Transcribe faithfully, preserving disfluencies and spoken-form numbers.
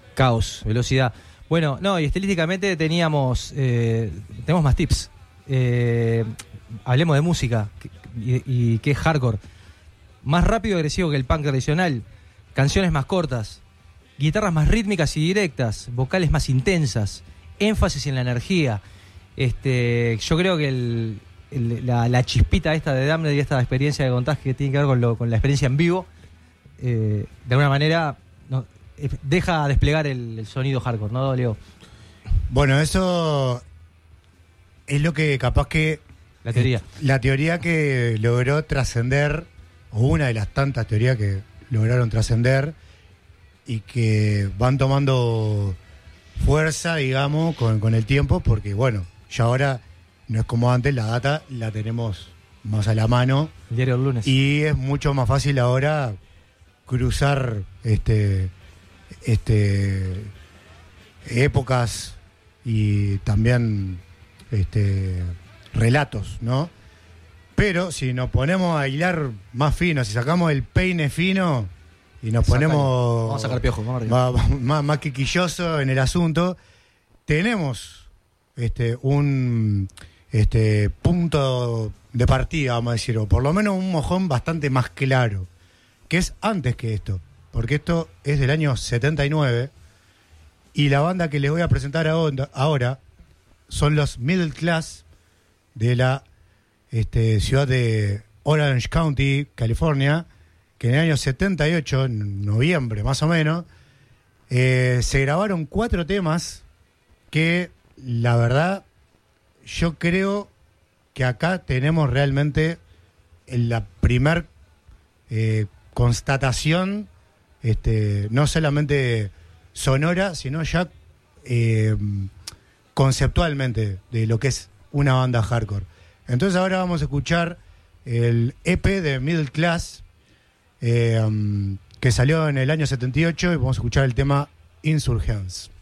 Caos, velocidad. Bueno, no, y estilísticamente teníamos, eh, tenemos más tips. Eh, hablemos de música y, y qué es hardcore. Más rápido y agresivo que el punk tradicional, canciones más cortas, guitarras más rítmicas y directas, vocales más intensas, énfasis en la energía. Este, yo creo que el, el, la, la chispita esta de Damned y esta experiencia de contagio que tiene que ver con, lo, con la experiencia en vivo, eh, de alguna manera no, deja desplegar el, el sonido hardcore, ¿no, Leo? Bueno, eso es lo que capaz que... La teoría. Eh, la teoría que logró trascender, o una de las tantas teorías que lograron trascender y que van tomando fuerza, digamos, con, con el tiempo, porque bueno, ya ahora no es como antes, la data la tenemos más a la mano. El diario del lunes. Y es mucho más fácil ahora cruzar este, este, épocas y también este, relatos, ¿no? Pero si nos ponemos a hilar más fino, si sacamos el peine fino y nos Sácalo. ponemos Vamos a sacar piojo, vamos arriba. más, más, más quiquilloso en el asunto, tenemos este, un este, punto de partida, vamos a decir, o por lo menos un mojón bastante más claro, que es antes que esto, porque esto es del año setenta y nueve y la banda que les voy a presentar ahora son los Middle Class de la este, ciudad de Orange County, California, que en el año setenta y ocho, en noviembre más o menos, eh, se grabaron cuatro temas que, la verdad, yo creo que acá tenemos realmente la primer eh, constatación, este, no solamente sonora, sino ya eh, conceptualmente de lo que es una banda hardcore. Entonces ahora vamos a escuchar el E P de Middle Class, eh, um, que salió en el año setenta y ocho, y vamos a escuchar el tema Insurgence.